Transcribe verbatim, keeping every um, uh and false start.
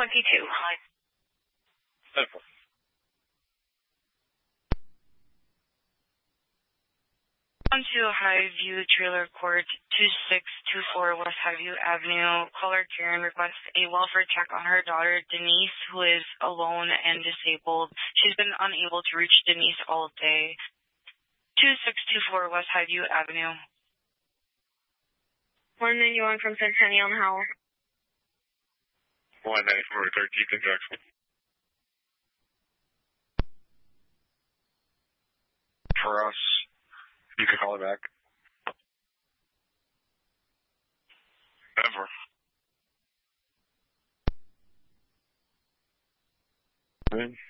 twenty-two. Simple. On to Highview Trailer Court, two six two four West Highview Avenue. Caller Karen requests a welfare check on her daughter Denise, who is alone and disabled. She's been unable to reach Denise all day. two six two four West Highview Avenue. one ninety-one from Centennial and Howell. one ninety-four, thirteenth and Jackson. For us, you can call it back. Denver. Good.